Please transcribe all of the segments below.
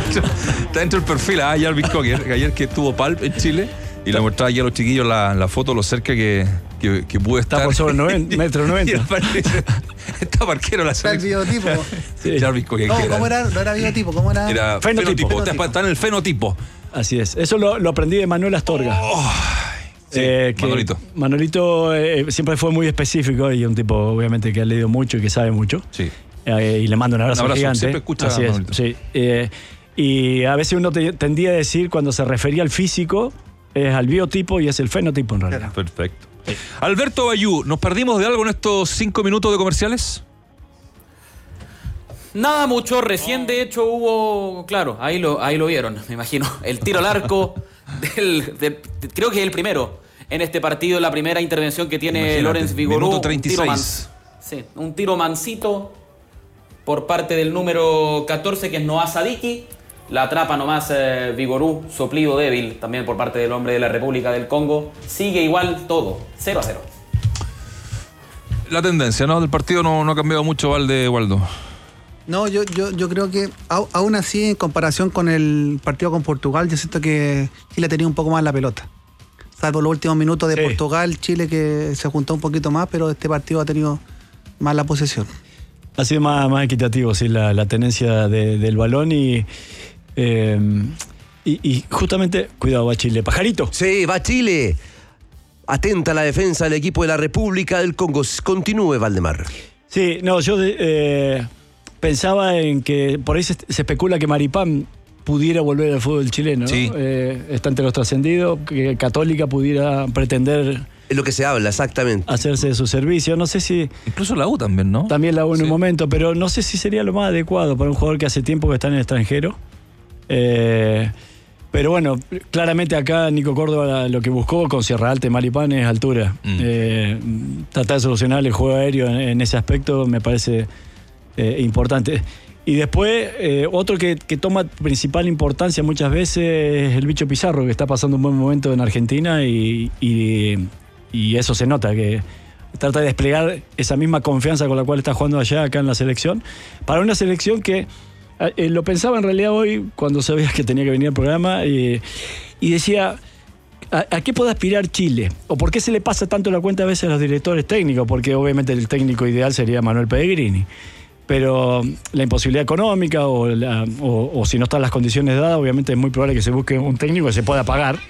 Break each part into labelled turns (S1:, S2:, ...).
S1: Está dentro del perfil. Jarvis Cocker, ayer que estuvo Palp en Chile. Y le mostraba aquí a los chiquillos la foto, lo cerca que pude estar.
S2: Está por sobre 1,90 m.
S1: Está parquero la selección.
S3: Está el biotipo.
S1: Sí. Jarvis Cocker.
S3: No, ¿cómo era? No era biotipo, ¿cómo era?
S1: Era fenotipo. Está en el fenotipo.
S2: Así es. Eso lo aprendí de Manuel Astorga.
S1: Sí,
S2: Manolito siempre fue muy específico y un tipo, obviamente, que ha leído mucho y que sabe mucho.
S1: Sí.
S2: Y le mando un abrazo gigante.
S1: Siempre escucha
S2: Así
S1: a
S2: es, sí. Y a veces uno tendía a decir, cuando se refería al físico, es al biotipo y es el fenotipo en realidad.
S1: Perfecto. Sí. Alberto Bayú, ¿nos perdimos de algo en estos 5 minutos de comerciales?
S4: Nada mucho, recién de hecho hubo, claro, ahí lo vieron, me imagino, el tiro al arco creo que es el primero en este partido, la primera intervención que tiene Lorenz Vigorú.
S1: Minuto 36.
S4: Un tiro mansito por parte del número 14, que es Noah Sadiki. La atrapa nomás Vigorú, soplido débil también por parte del hombre de la República del Congo. Sigue igual todo, 0-0.
S1: La tendencia, ¿no? Del partido no ha cambiado mucho, Waldo.
S3: No, yo creo que aún así, en comparación con el partido con Portugal, yo siento que Chile tenía un poco más la pelota. Salvo los últimos minutos de Portugal, Chile que se juntó un poquito más, pero este partido ha tenido más la posesión.
S2: Ha sido más equitativo, sí, la tenencia del balón y justamente, cuidado, va Chile. Pajarito.
S5: Sí, va Chile. Atenta la defensa del equipo de la República del Congo. Continúe, Valdemar.
S2: Sí, no, yo pensaba en que por ahí se especula que Maripán pudiera volver al fútbol chileno, ¿no?
S1: Sí.
S2: Está entre los trascendidos, que Católica pudiera pretender...
S5: Es lo que se habla, exactamente.
S2: Hacerse de su servicio. No sé si...
S1: Incluso la U también, ¿no?
S2: También la U en un momento, pero no sé si sería lo más adecuado para un jugador que hace tiempo que está en el extranjero. Pero bueno, claramente acá Nico Córdoba lo que buscó con Sierra Alta y Maripán es altura. Tratar de solucionar el juego aéreo en ese aspecto me parece importante. Y después, otro que toma principal importancia muchas veces es el Bicho Pizarro, que está pasando un buen momento en Argentina y eso se nota, que trata de desplegar esa misma confianza con la cual está jugando allá, acá en la selección, para una selección que lo pensaba en realidad hoy cuando sabía que tenía que venir al programa y decía, ¿a qué puede aspirar Chile? ¿O por qué se le pasa tanto la cuenta a veces a los directores técnicos? Porque obviamente el técnico ideal sería Manuel Pellegrini. Pero la imposibilidad económica o si no están las condiciones dadas, obviamente es muy probable que se busque un técnico que se pueda pagar.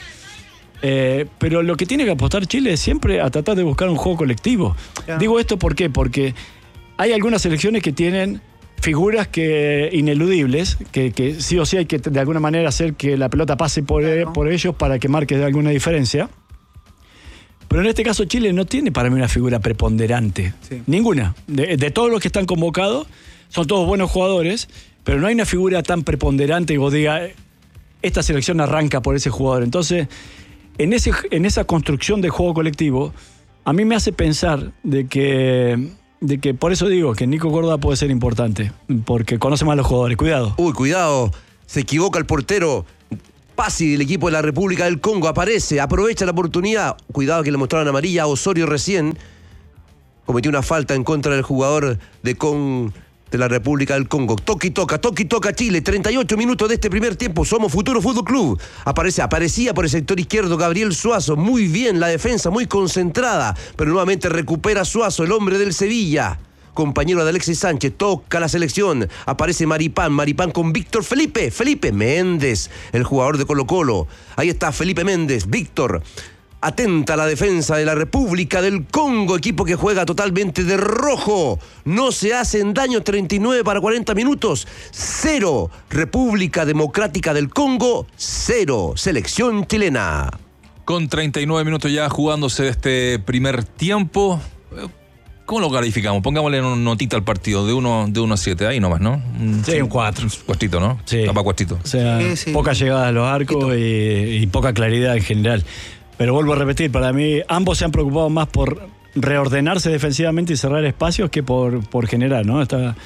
S2: Pero lo que tiene que apostar Chile es siempre a tratar de buscar un juego colectivo. Claro. Digo esto ¿por qué? Porque hay algunas selecciones que tienen figuras ineludibles, que sí o sí hay que de alguna manera hacer que la pelota pase por ellos para que marque alguna diferencia. Pero en este caso Chile no tiene para mí una figura preponderante. Sí. Ninguna. De todos los que están convocados, son todos buenos jugadores, pero no hay una figura tan preponderante que vos digas, esta selección arranca por ese jugador. Entonces, en esa construcción de juego colectivo, a mí me hace pensar de que por eso digo que Nico Córdoba puede ser importante, porque conoce más a los jugadores. Cuidado.
S5: Uy, cuidado. Se equivoca el portero. Pasi del equipo de la República del Congo aparece, aprovecha la oportunidad. Cuidado que le mostraron amarilla a Osorio recién. Cometió una falta en contra del jugador de la República del Congo. Toque y toca Chile. 38 minutos de este primer tiempo. Somos Futuro Fútbol Club. Aparecía por el sector izquierdo Gabriel Suazo. Muy bien la defensa, muy concentrada. Pero nuevamente recupera Suazo, el hombre del Sevilla. Compañero de Alexis Sánchez, toca la selección, aparece Maripán con Víctor Felipe Méndez, el jugador de Colo-Colo. Ahí está Felipe Méndez, Víctor. Atenta a la defensa de la República del Congo, equipo que juega totalmente de rojo. No se hacen daño, 39 para 40 minutos. 0, República Democrática del Congo, 0, selección chilena.
S1: Con 39 minutos ya jugándose este primer tiempo. ¿Cómo lo calificamos? Pongámosle una notita al partido, de 1 a 7, ahí nomás, ¿no?
S2: Sí, un 4.
S1: Cuartito, ¿no?
S2: Sí.
S1: Tapa cuartito.
S2: O sea, poca llegada a los arcos y poca claridad en general. Pero vuelvo a repetir, para mí ambos se han preocupado más por reordenarse defensivamente y cerrar espacios que por generar, ¿no?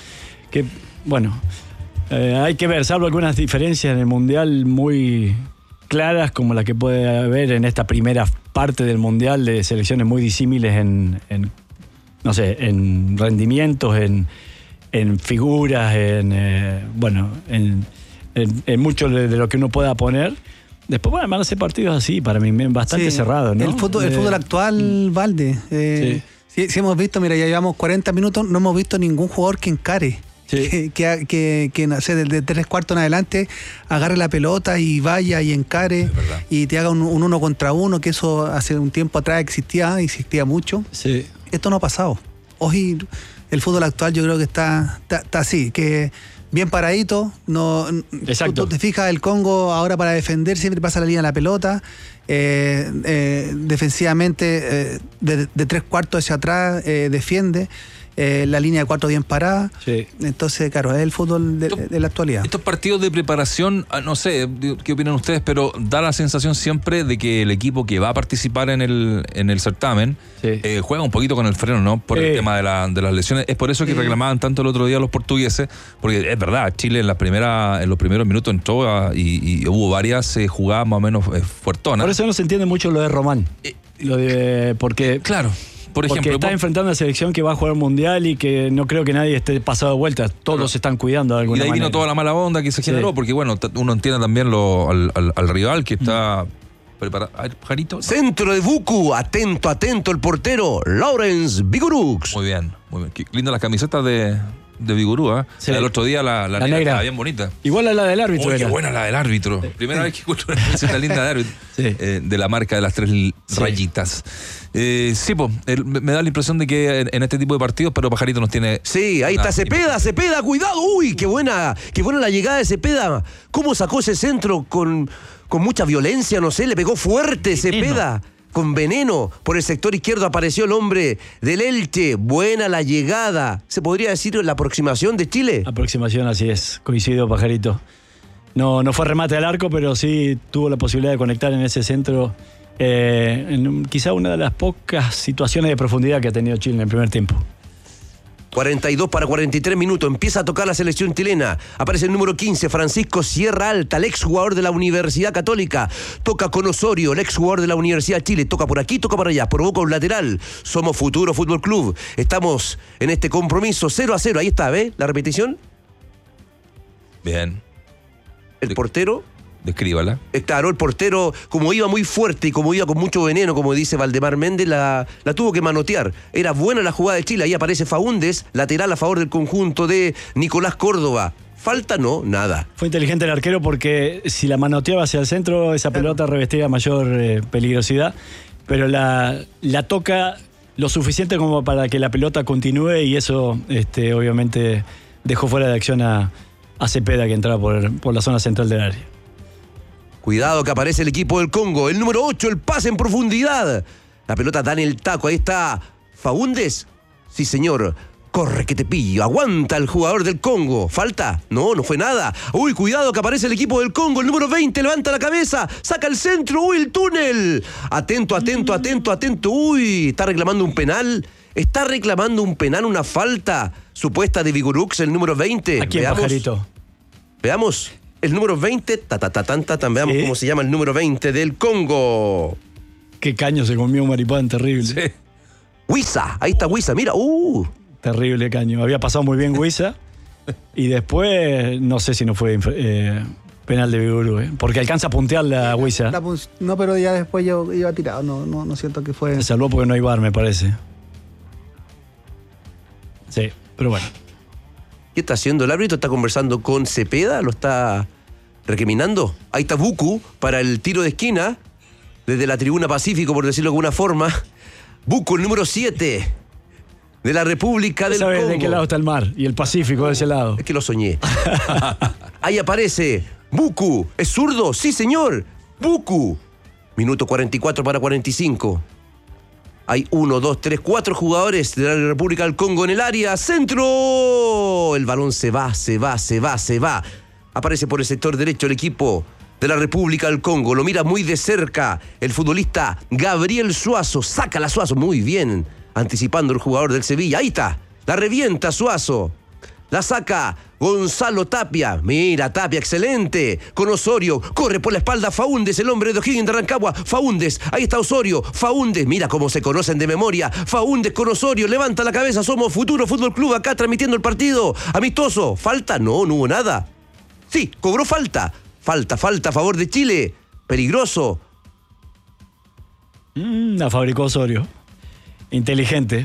S2: Hay que ver, salvo algunas diferencias en el Mundial muy claras, como la que puede haber en esta primera parte del Mundial de selecciones muy disímiles en rendimientos, en figuras, en mucho de lo que uno pueda poner. Después, bueno, van a ser partidos así, para mí, bastante cerrados, ¿no?
S3: El fútbol actual, Valde. Si hemos visto, mira, ya llevamos 40 minutos, no hemos visto ningún jugador que encare. Sí. Que no sé, de 3/4 en adelante agarre la pelota y vaya y encare y te haga un 1 contra 1, que eso hace un tiempo atrás existía mucho.
S2: Sí.
S3: Esto no ha pasado. Hoy el fútbol actual yo creo que está así, que bien paradito. Exacto. Tú te fijas, el Congo ahora para defender siempre pasa la línea de la pelota. Defensivamente de 3/4 hacia atrás defiende. La línea de 4 bien parada. Sí. Entonces, claro, es el fútbol de la actualidad.
S1: Estos partidos de preparación, no sé qué opinan ustedes, pero da la sensación siempre de que el equipo que va a participar en el certamen juega un poquito con el freno, ¿no? Por el tema de las lesiones. Es por eso que reclamaban tanto el otro día los portugueses, porque es verdad, Chile en los primeros minutos entró y hubo varias jugadas más o menos fuertonas.
S2: Por eso no se entiende mucho lo de Román. Porque...
S1: Claro. Por ejemplo,
S2: porque está enfrentando a una selección que va a jugar mundial y que no creo que nadie esté pasado de vuelta. Todos se están cuidando de alguna manera.
S1: Y de ahí vino toda la mala onda que se generó, porque bueno, uno entiende también al rival que está preparado. A ver, Pajarito.
S5: Centro de Buku, atento el portero, Lawrence Vigorux.
S1: Muy bien. Qué linda las camisetas de Vigorú, ¿eh? Sí. El otro día la negra estaba bien bonita.
S2: Igual a la del árbitro.
S1: Qué buena la del árbitro. Primera vez que escucho una camiseta linda de árbitro. De la marca de las 3 rayitas. Me da la impresión de que en este tipo de partidos, pero Pajarito nos tiene...
S5: Sí, ahí está Cepeda, cuidado. Uy, qué buena la llegada de Cepeda. ¿Cómo sacó ese centro con mucha violencia? No sé, le pegó fuerte Cepeda. Con veneno. Por el sector izquierdo apareció el hombre del Elche. Buena la llegada. ¿Se podría decir la aproximación de Chile?
S2: Aproximación, así es. Coincido, Pajarito. No fue remate al arco, pero sí tuvo la posibilidad de conectar en ese centro. Quizá una de las pocas situaciones de profundidad que ha tenido Chile en el primer tiempo.
S5: 42 para 43 minutos. Empieza a tocar la selección chilena. Aparece el número 15, Francisco Sierra Alta, el exjugador de la Universidad Católica. Toca con Osorio, el exjugador de la Universidad de Chile. Toca por aquí, toca por allá. Provoca un lateral. Somos Futuro Fútbol Club. Estamos en este compromiso 0-0. Ahí está, ¿ves? La repetición.
S1: Bien.
S5: El portero.
S1: Descríbala.
S5: Claro, el portero, como iba muy fuerte y como iba con mucho veneno, como dice Valdemar Méndez, la tuvo que manotear. Era buena la jugada de Chile. Ahí aparece Faúndez, lateral a favor del conjunto de Nicolás Córdoba. Falta, no, nada.
S2: Fue inteligente el arquero porque si la manoteaba hacia el centro, esa pelota revestía mayor peligrosidad, pero la toca lo suficiente como para que la pelota continúe y eso obviamente dejó fuera de acción a Cepeda, que entraba por la zona central del área.
S5: Cuidado que aparece el equipo del Congo. El número 8, el pase en profundidad. La pelota da en el taco. Ahí está Faúndez. Sí, señor. Corre que te pillo. Aguanta el jugador del Congo. ¿Falta? No fue nada. Uy, cuidado que aparece el equipo del Congo. El número 20 levanta la cabeza. Saca el centro. Uy, el túnel. Atento. Uy, está reclamando un penal. Una falta supuesta de Vigorux, el número 20.
S2: Aquí, Pajarito.
S5: Veamos. El número 20, veamos cómo se llama el número 20 del Congo.
S2: Qué caño se comió Maripán, terrible.
S5: Sí. Huiza, ahí está Huiza, mira.
S2: Terrible caño. Había pasado muy bien Huiza y después no sé si no fue penal de Vigorú, porque alcanza a puntear la Huiza.
S3: No, pero ya después yo iba tirado, no siento que fue...
S2: Se salvó porque no hay VAR, me parece. Sí, pero bueno.
S5: ¿Qué está haciendo el árbitro? ¿Está conversando con Cepeda? ¿Lo está recriminando? Ahí está Buku para el tiro de esquina, desde la tribuna Pacífico, por decirlo de alguna forma. Buku, el número 7 de la República del Congo.
S2: ¿Sabes de qué lado está el mar? Y el Pacífico de ese lado.
S5: Es que lo soñé. Ahí aparece Buku. ¿Es zurdo? Sí, señor. Buku. Minuto 44 para 45. Hay 1, 2, 3, 4 jugadores de la República del Congo en el área. ¡Centro! El balón se va. Aparece por el sector derecho el equipo de la República del Congo. Lo mira muy de cerca el futbolista Gabriel Suazo. Saca la Suazo. Muy bien. Anticipando el jugador del Sevilla. Ahí está. La revienta Suazo. La saca Gonzalo Tapia. Mira, Tapia, excelente. Con Osorio. Corre por la espalda Faúndez, el hombre de O'Higgins de Rancagua. Faúndez. Ahí está Osorio. Faúndez. Mira cómo se conocen de memoria. Faúndez con Osorio. Levanta la cabeza. Somos Futuro Fútbol Club acá transmitiendo el partido. Amistoso. ¿Falta? No hubo nada. Sí, cobró falta. Falta a favor de Chile. Peligroso.
S2: La fabricó Osorio. Inteligente.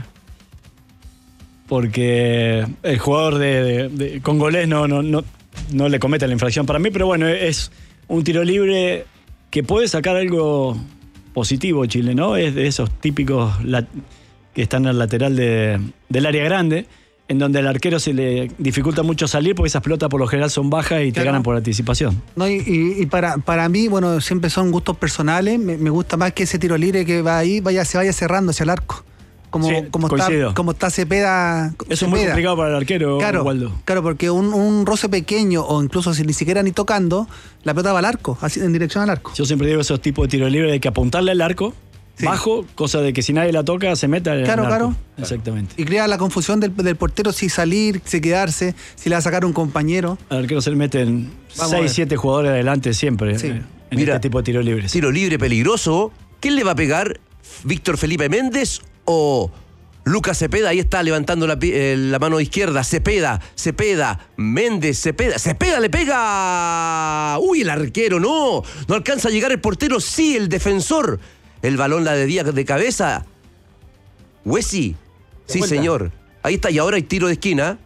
S2: Porque el jugador de congolés no le comete la infracción para mí, pero bueno, es un tiro libre que puede sacar algo positivo Chile, ¿no? Es de esos típicos que están al lateral del área grande, en donde al arquero se le dificulta mucho salir porque esas pelotas por lo general son bajas y te ganan por anticipación.
S3: No, y para mí, bueno, siempre son gustos personales. Me gusta más que ese tiro libre que va ahí se vaya cerrando hacia el arco. Como está Cepeda.
S2: Eso es muy complicado para el arquero, Waldo.
S3: Claro, porque un roce pequeño, o incluso si ni siquiera ni tocando, la pelota va al arco, así, en dirección al arco.
S2: Yo siempre digo esos tipos de tiro libre hay que apuntarle al arco, bajo, cosa de que si nadie la toca, se meta en el arco. Claro. Exactamente.
S3: Y crea la confusión del portero si salir, si quedarse, si le va a sacar un compañero.
S2: Al arquero se le meten 6-7 jugadores adelante siempre en este tipo de tiro libre.
S5: Tiro libre peligroso. ¿Quién le va a pegar? ¿Víctor Felipe Méndez o Lucas Cepeda? Ahí está levantando la mano izquierda. Cepeda, Méndez, Cepeda le pega. Uy, el arquero no alcanza a llegar el portero, sí, el defensor. El balón la desvía de cabeza. Huesi, sí señor. Ahí está, y ahora hay tiro de esquina.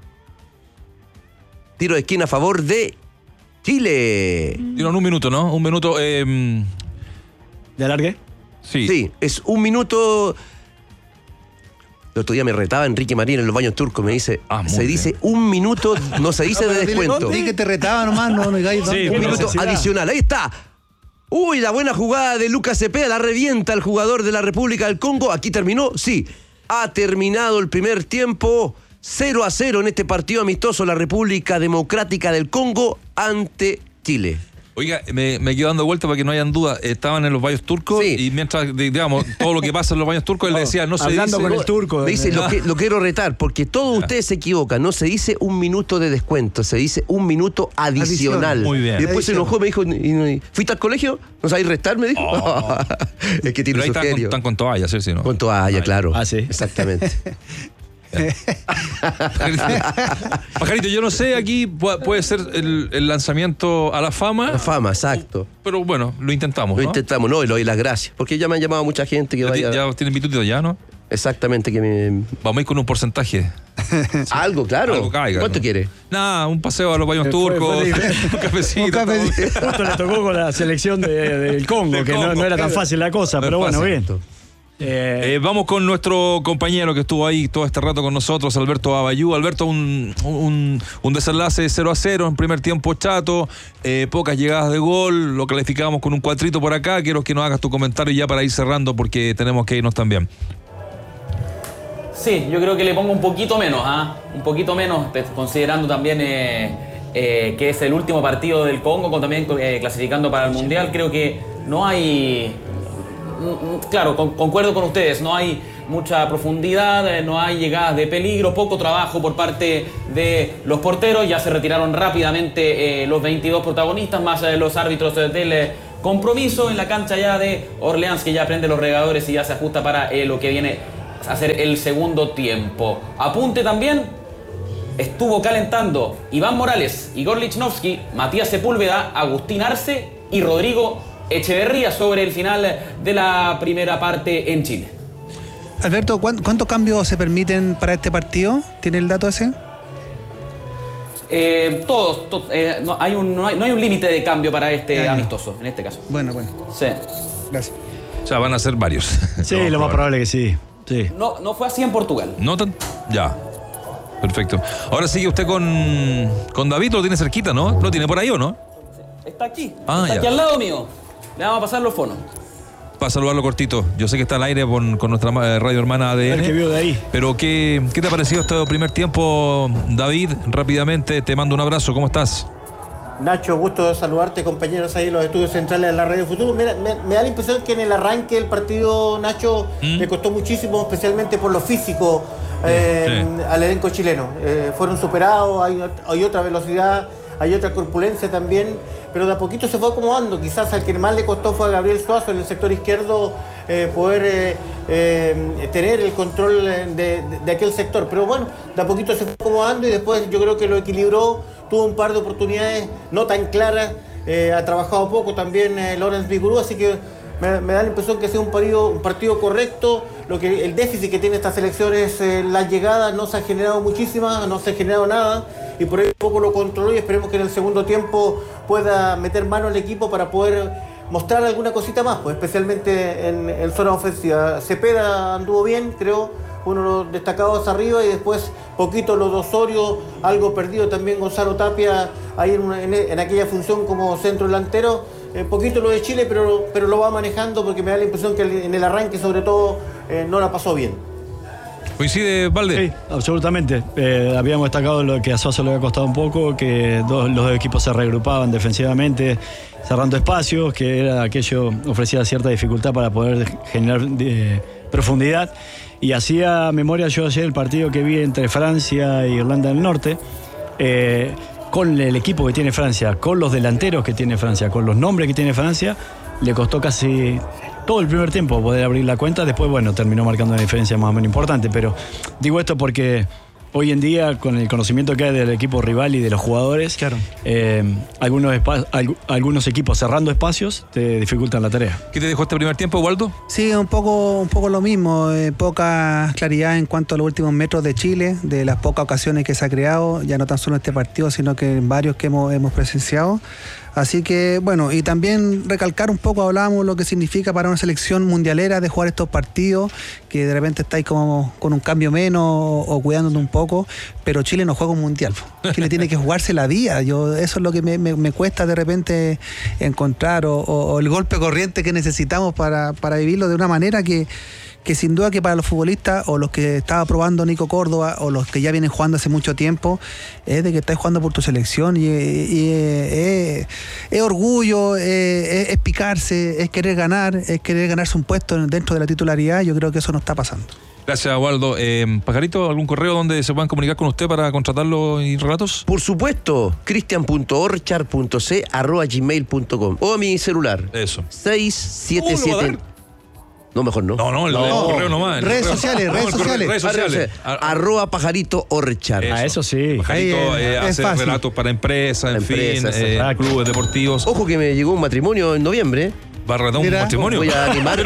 S5: Tiro de esquina a favor de Chile.
S1: Tiro en un minuto, ¿no? Un minuto.
S2: ¿De alargue?
S5: Sí, es un minuto. El otro día me retaba Enrique Marín en los baños turcos, me dice, se dice un minuto, no se dice de descuento.
S3: Dile que te retaba nomás, no digáis.
S5: Sí, un minuto adicional, ahí está. Uy, la buena jugada de Lucas Cepeda, la revienta el jugador de la República del Congo. Aquí terminó, sí, ha terminado el primer tiempo. 0-0 en este partido amistoso, la República Democrática del Congo ante Chile.
S1: Oiga, me quedo dando vuelta para que no hayan dudas. Estaban en los baños turcos y mientras, digamos, todo lo que pasa en los baños turcos, él le decía, no se dice...
S2: Hablando con el turco.
S5: Me dice, lo quiero retar, porque todos ustedes se equivocan. No se dice un minuto de descuento, se dice un minuto adicional.
S1: Muy bien.
S5: Y después se enojó, me dijo, ¿fuiste al colegio? ¿No sabéis restar? Me dijo. Es que tiene su genio.
S1: Están con toallas, ¿sí? ¿No?
S5: Con toalla, claro.
S2: Sí.
S5: Exactamente.
S1: Pajarito, yo no sé, aquí puede ser el lanzamiento a la fama.
S5: La fama, exacto.
S1: Pero bueno, lo intentamos.
S5: Lo intentamos, no, y le doy las gracias. Porque ya me han llamado mucha gente que vaya.
S1: Ya tienen minutito ya, ¿no?
S5: Exactamente, que me.
S1: Vamos a ir con un porcentaje.
S5: Algo, claro.
S1: Algo caiga.
S5: ¿Cuánto quiere?
S1: Nada, un paseo a los baños turcos. Un cafecito.
S2: Justo le tocó con la selección del Congo, que no era tan fácil la cosa, pero bueno, bien.
S1: Vamos con nuestro compañero que estuvo ahí todo este rato con nosotros, Alberto Abayú. Alberto, un desenlace 0-0 en primer tiempo chato, pocas llegadas de gol, lo calificamos con un 4 por acá. Quiero que nos hagas tu comentario ya para ir cerrando porque tenemos que irnos también.
S4: Sí, yo creo que le pongo un poquito menos, un poquito menos, considerando también que es el último partido del Congo, también clasificando para el Mundial. Creo que no hay... Claro, concuerdo con ustedes, no hay mucha profundidad, no hay llegadas de peligro, poco trabajo por parte de los porteros. Ya se retiraron rápidamente los 22 protagonistas, más los árbitros del compromiso en la cancha ya de Orleans, que ya prende los regadores y ya se ajusta para lo que viene a ser el segundo tiempo. Apunte también, estuvo calentando Iván Morales, Igor Lichnowsky, Matías Sepúlveda, Agustín Arce y Rodrigo Echeverría sobre el final de la primera parte en Chile.
S3: Alberto, ¿cuántos cambios se permiten para este partido? ¿Tiene el dato ese?
S4: Todos. No hay un límite de cambio para este amistoso, en este caso.
S3: Bueno.
S4: Sí.
S3: Gracias.
S1: O sea, van a ser varios.
S2: Sí, lo más probable que sí.
S4: No fue así en Portugal.
S1: ¿No tan? Ya. Perfecto. Ahora sigue usted con David, lo tiene cerquita, ¿no? ¿Lo tiene por ahí o no?
S4: Está aquí.
S1: Está
S4: aquí al lado mío. Le vamos a pasar los fonos.
S1: Para saludarlo cortito. Yo sé que está al aire con nuestra radio hermana ADN.
S2: El que vio de ahí.
S1: Pero ¿qué te ha parecido este primer tiempo, David? Rápidamente, te mando un abrazo. ¿Cómo estás?
S6: Nacho, gusto de saludarte, compañeros ahí en los estudios centrales de la Radio Futuro. Mira, me da la impresión que en el arranque del partido, Nacho, me costó muchísimo, especialmente por lo físico, al elenco chileno. Fueron superados, hay otra velocidad, hay otra corpulencia también, pero de a poquito se fue acomodando. Quizás al que más le costó fue a Gabriel Suazo en el sector izquierdo poder tener el control de aquel sector. Pero bueno, de a poquito se fue acomodando y después yo creo que lo equilibró tuvo un par de oportunidades no tan claras, ha trabajado poco también Laurent Vigouroux, así que me da la impresión que ha sido un partido correcto. El déficit que tiene esta selección es las llegadas, no se han generado muchísimas, no se ha generado nada, y por ahí un poco lo controló, y esperemos que en el segundo tiempo pueda meter mano al equipo para poder mostrar alguna cosita más, pues especialmente en zona ofensiva. Cepeda anduvo bien, creo, uno de los destacados arriba, y después poquito los de Osorio, algo perdido también Gonzalo Tapia ahí en aquella función como centro delantero. Poquito lo de Chile, pero lo va manejando, porque me da la impresión que en el arranque sobre todo no la pasó bien.
S1: ¿Coincide, Valde?
S2: Sí, absolutamente. Habíamos destacado lo que a Sosa le había costado un poco, que los dos equipos se regrupaban defensivamente, cerrando espacios, que era aquello ofrecía cierta dificultad para poder generar profundidad. Y hacía memoria yo ayer el partido que vi entre Francia e Irlanda del Norte, con el equipo que tiene Francia, con los delanteros que tiene Francia, con los nombres que tiene Francia, le costó casi todo el primer tiempo poder abrir la cuenta. Después, bueno, terminó marcando una diferencia más o menos importante, pero digo esto porque hoy en día, con el conocimiento que hay del equipo rival y de los jugadores, claro, algunos equipos cerrando espacios te dificultan la tarea.
S1: ¿Qué te dejó este primer tiempo, Waldo?
S3: Sí, un poco lo mismo, poca claridad en cuanto a los últimos metros de Chile, de las pocas ocasiones que se ha creado, ya no tan solo en este partido, sino que en varios que hemos presenciado. Así que, bueno, y también recalcar un poco, hablábamos lo que significa para una selección mundialera de jugar estos partidos, que de repente estáis como con un cambio menos o cuidándote un poco, pero Chile no juega un mundial. Chile tiene que jugarse la vida. Eso es lo que me cuesta de repente encontrar, o el golpe corriente que necesitamos para vivirlo de una manera que sin duda que para los futbolistas, o los que estaba probando Nico Córdoba, o los que ya vienen jugando hace mucho tiempo, es de que estás jugando por tu selección, y es orgullo, es picarse, es querer ganarse un puesto dentro de la titularidad. Yo creo que eso no está pasando.
S1: Gracias, Waldo. Pajarito, ¿algún correo donde se puedan comunicar con usted para contratarlo y relatos?
S5: Por supuesto, cristian.orchar.c@gmail.com, o a mi celular.
S1: Eso.
S5: 677. No, mejor no.
S1: No, el correo nomás.
S3: Redes sociales.
S5: @Pajarito Orchar.
S2: Eso sí.
S1: Pajarito hace
S3: fácil.
S1: relatos para empresas, en fin, clubes deportivos.
S5: Ojo que me llegó un matrimonio en noviembre.
S1: ¿Va a relatar un matrimonio?
S5: Voy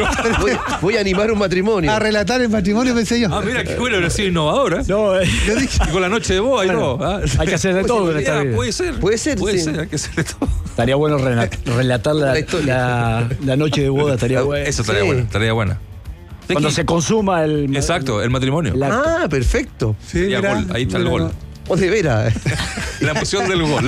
S5: a animar un matrimonio.
S3: A relatar el matrimonio, pensé yo.
S1: Mira, qué bueno, ha sido innovadora.
S2: No,
S1: y con la noche de boda,
S2: bueno, hay que hacer de todo en esta vida.
S1: Puede ser, hay que hacer de todo.
S2: Estaría bueno relatar la noche de boda, estaría bueno.
S1: Eso estaría buena.
S2: Cuando se consuma el...
S1: Exacto, el matrimonio.
S5: Perfecto.
S3: Sí,
S1: Ahí está el gol.
S5: O de veras.
S1: La emoción del gol.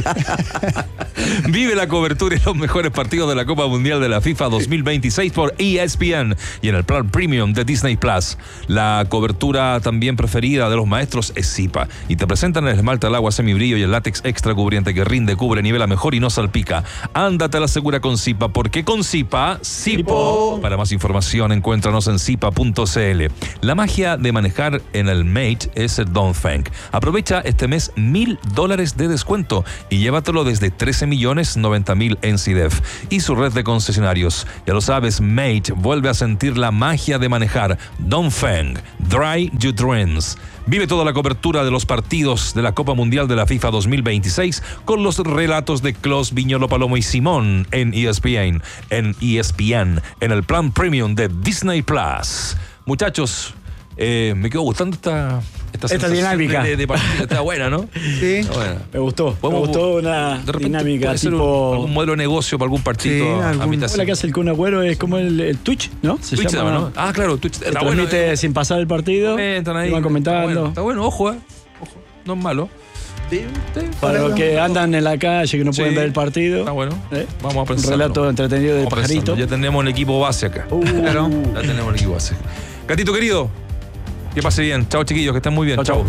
S1: Vive la cobertura y los mejores partidos de la Copa Mundial de la FIFA 2026 por ESPN y en el plan Premium de Disney Plus. La cobertura también preferida de los maestros es Zipa, y te presentan el esmalte al agua semibrillo y el látex extra cubriente que rinde, cubre, nivela mejor y no salpica. Ándate a la segura con Zipa, porque con Zipa, Zipo. Para más información, encuéntranos en zipa.cl. La magia de manejar en el Mate es el Dongfeng. Aprovecha este mes $1,000 de descuento y llévatelo desde 13.090.000 en CIDEF y su red de concesionarios. Ya lo sabes, Mate vuelve a sentir la magia de manejar. Dongfeng, Dry Your Dreams. Vive toda la cobertura de los partidos de la Copa Mundial de la FIFA 2026 con los relatos de Klos, Viñolo, Palomo y Simón en ESPN, en el plan Premium de Disney Plus. Muchachos, me quedó gustando esta
S2: dinámica.
S1: De partida. Está buena, ¿no?
S3: Sí.
S1: Está buena.
S2: Me gustó una dinámica
S1: puede ser
S2: tipo...
S1: algún modelo de negocio para algún partido.
S3: Sí,
S1: a mitad.
S2: La que hace el Kun Agüero es como el Twitch, ¿no?
S1: Twitch se llama, ¿no? Claro, Twitch.
S2: Se transmite sin pasar el partido.
S1: Están ahí.
S2: Van comentando.
S1: Está bueno, ojo, no es malo.
S2: Para los que andan en la calle, que no pueden ver el partido.
S1: Está bueno. Vamos a pensar.
S2: Un relato entretenido de Pajarito.
S1: Ya tenemos el equipo base acá. Claro. Ya tenemos el equipo base. Gatito querido, que pase bien. Chao, chiquillos, que estén muy bien.
S5: Chao.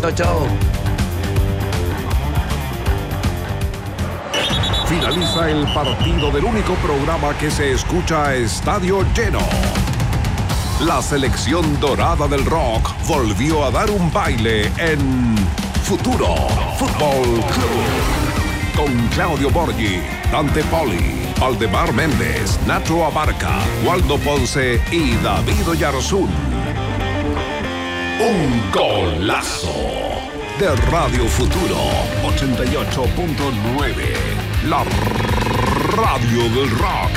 S7: Finaliza el partido del único programa que se escucha a estadio lleno. La selección dorada del rock volvió a dar un baile en Futuro Fútbol Club. Con Claudio Borghi, Dante Poli, Valdemar Méndez, Nacho Abarca, Waldo Ponce y David Oyarzún. Un golazo. de Radio Futuro 88.9. La radio del rock.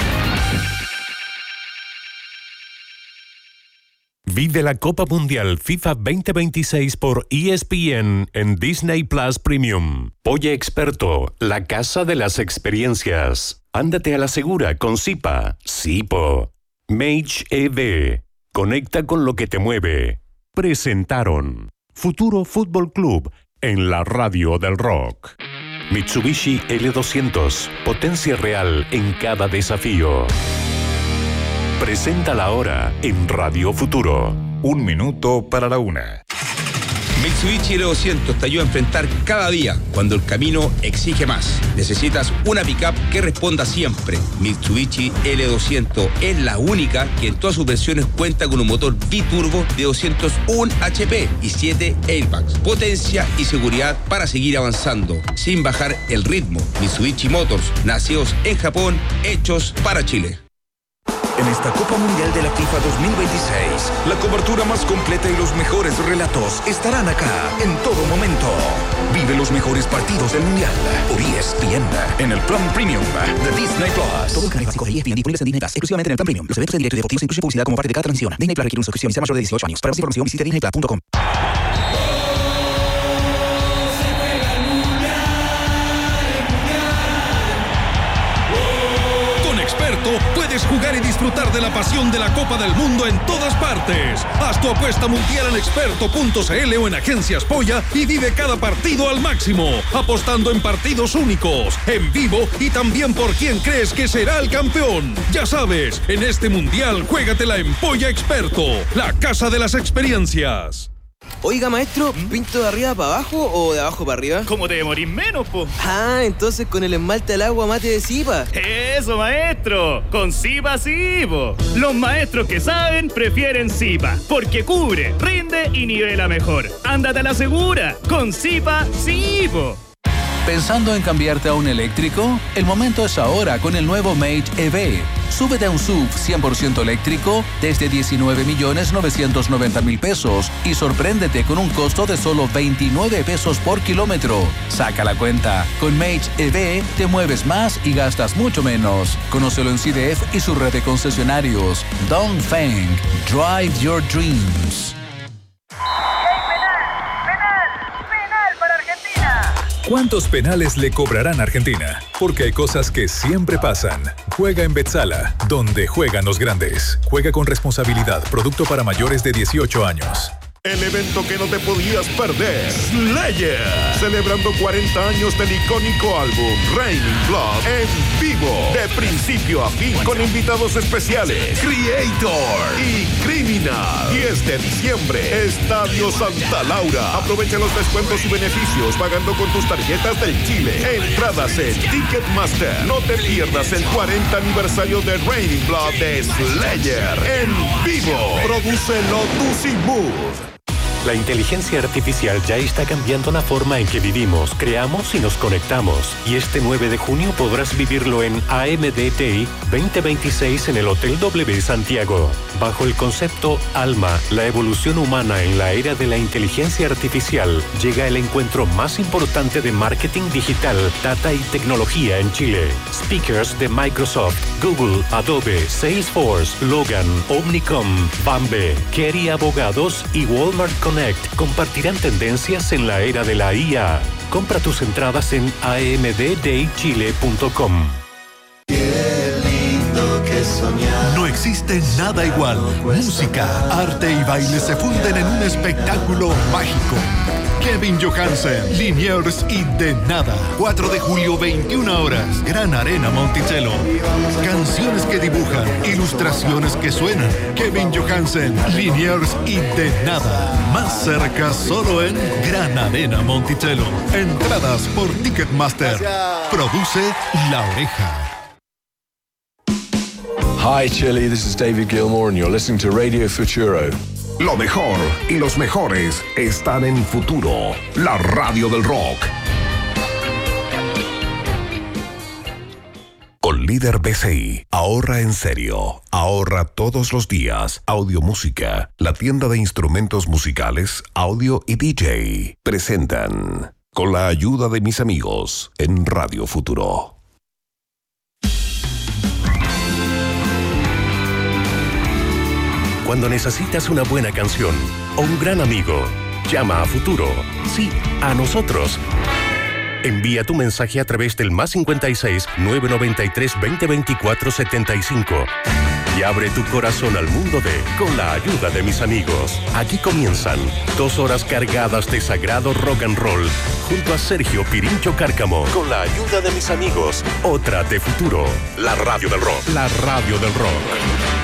S8: Vive la Copa Mundial FIFA 2026 por ESPN en Disney Plus Premium. Oye Experto, la casa de las experiencias. Ándate a la segura con Zipa. Zipo. Mage EV. Conecta con lo que te mueve. Presentaron Futuro Fútbol Club en la radio del rock. Mitsubishi L200. Potencia real en cada desafío. Presenta la hora en Radio Futuro.
S9: 1 minuto para la 1.
S10: Mitsubishi L200 te ayuda a enfrentar cada día cuando el camino exige más. Necesitas una pickup que responda siempre. Mitsubishi L200 es la única que en todas sus versiones cuenta con un motor biturbo de 201 HP y 7 airbags. Potencia y seguridad para seguir avanzando sin bajar el ritmo. Mitsubishi Motors, nacidos en Japón, hechos para Chile.
S9: En esta Copa Mundial de la FIFA 2026, la cobertura más completa y los mejores relatos estarán acá en todo momento. Vive los mejores partidos del Mundial por ESPN en el plan Premium de Disney Plus.
S11: Todo el canal básico de ESPN disponibles en Disney Plus, exclusivamente en el plan Premium. Los eventos en directo y deportivos incluyen publicidad como parte de cada transmisión. Disney Plus requiere una suscripción y sea mayor de 18 años. Para más información visite disneyplus.com.
S12: Puedes jugar y disfrutar de la pasión de la Copa del Mundo en todas partes. Haz tu apuesta mundial en experto.cl o en Agencias Polla y vive cada partido al máximo, apostando en partidos únicos, en vivo y también por quién crees que será el campeón. Ya sabes, en este mundial juégatela en Polla Experto, la casa de las experiencias.
S13: Oiga, maestro, ¿pinto de arriba para abajo o de abajo para arriba?
S14: ¿Cómo te demorís menos, po?
S13: Ah, entonces con el esmalte al agua mate de Zipa.
S14: ¡Eso, maestro! ¡Con Zipa sí, po! Los maestros que saben prefieren Zipa, porque cubre, rinde y nivela mejor. ¡Ándate a la segura! ¡Con Zipa sí, po!
S15: ¿Pensando en cambiarte a un eléctrico? El momento es ahora con el nuevo Mage EV. Súbete a un SUV 100% eléctrico desde 19.990.000 pesos y sorpréndete con un costo de solo 29 pesos por kilómetro. Saca la cuenta. Con Mage EV te mueves más y gastas mucho menos. Conócelo en CDF y su red de concesionarios. Dongfeng. Drive your dreams.
S16: ¿Cuántos penales le cobrarán a Argentina? Porque hay cosas que siempre pasan. Juega en Betzala, donde juegan los grandes. Juega con responsabilidad. Producto para mayores de 18 años.
S7: El evento que no te podías perder, Slayer, celebrando 40 años del icónico álbum Raining Blood en vivo, de principio a fin, con invitados especiales, Creator y Criminal. 10 de diciembre, Estadio Santa Laura. Aprovecha los descuentos y beneficios pagando con tus tarjetas del Chile. Entradas en Ticketmaster. No te pierdas el 40 aniversario de Raining Blood de Slayer en vivo. Produce Lotus y Mood.
S8: La inteligencia artificial ya está cambiando la forma en que vivimos, creamos y nos conectamos. Y este 9 de junio podrás vivirlo en AMDTI 2026 en el Hotel W Santiago. Bajo el concepto Alma, la evolución humana en la era de la inteligencia artificial, llega el encuentro más importante de marketing digital, data y tecnología en Chile. Speakers de Microsoft, Google, Adobe, Salesforce, Logan, Omnicom, Bambe, Kerry Abogados y Walmart Connect compartirán tendencias en la era de la IA. Compra tus entradas en amddaychile.com.
S17: No existe nada igual. Música, arte y baile se funden en un espectáculo mágico. Kevin Johansen, Liniers y De Nada. 4 de julio, 21 horas. Gran Arena Monticello. Canciones que dibujan, ilustraciones que suenan. Kevin Johansen, Liniers y De Nada. Más cerca solo en Gran Arena Monticello. Entradas por Ticketmaster. Produce La Oreja.
S18: Hi Chile, this is David Gilmour and you're listening to Radio Futuro.
S7: Lo mejor y los mejores están en Futuro, la radio del rock.
S19: Con
S7: Líder BCI. Ahorra en serio. Ahorra todos los días. Audio Música. La tienda de instrumentos musicales, audio y DJ. Presentan Con la ayuda de mis amigos en Radio Futuro.
S8: Cuando necesitas una buena canción o un gran amigo, llama a Futuro. Sí, a nosotros. Envía tu mensaje a través del +56 993 2024 75 y abre tu corazón al mundo de Con la ayuda de mis amigos. Aquí comienzan 2 horas cargadas de sagrado rock and roll junto a Sergio Pirincho Cárcamo. Con la ayuda de mis amigos, otra de Futuro, la radio del rock. La radio del rock.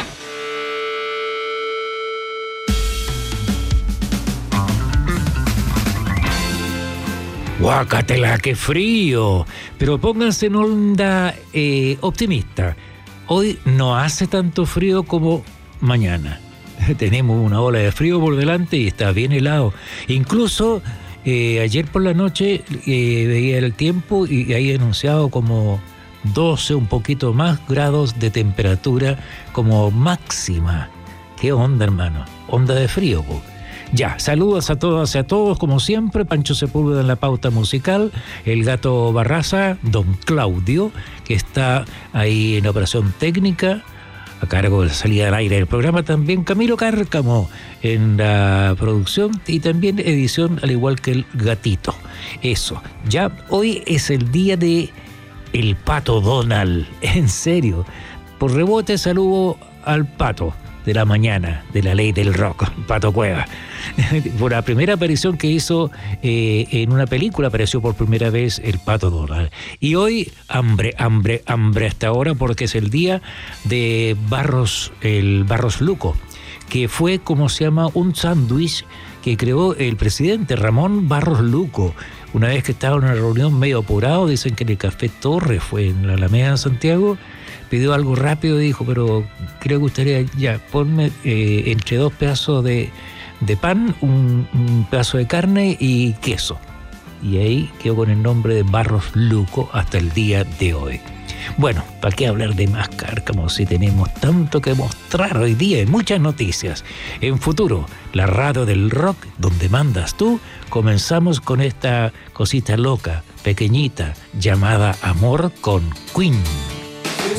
S19: Guácatela, qué frío. Pero pónganse en onda optimista. Hoy no hace tanto frío como mañana. Tenemos una ola de frío por delante y está bien helado. Incluso ayer por la noche veía el tiempo y ahí anunciado como 12, un poquito más grados de temperatura como máxima. ¿Qué onda, hermano? Onda de frío, po. Ya, saludos a todas y a todos, como siempre. Pancho Sepúlveda en la pauta musical, el Gato Barraza, don Claudio, que está ahí en operación técnica, a cargo de la salida al aire del programa. También Camilo Cárcamo en la producción y también edición, al igual que el Gatito. Eso, ya hoy es el día de el Pato Donald, en serio. Por rebote saludo al Pato de la mañana, de la ley del rock, Pato Cueva. Por la primera aparición que hizo en una película, apareció por primera vez el Pato Donald. Y hoy, hambre hasta ahora, porque es el día de el Barros Luco, que fue, como se llama, un sándwich que creó el presidente Ramón Barros Luco. Una vez que estaba en una reunión medio apurado, dicen que en el Café Torre, fue en la Alameda de Santiago, pidió algo rápido y dijo, pero creo que gustaría, ya, ponme entre 2 pedazos de pan, un pedazo de carne y queso. Y ahí quedó con el nombre de Barros Luco hasta el día de hoy. Bueno, ¿para qué hablar de más, Cárcamo, si tenemos tanto que mostrar hoy día y muchas noticias? En Futuro, la radio del rock, donde mandas tú, comenzamos con esta cosita loca, pequeñita, llamada Amor con Queen.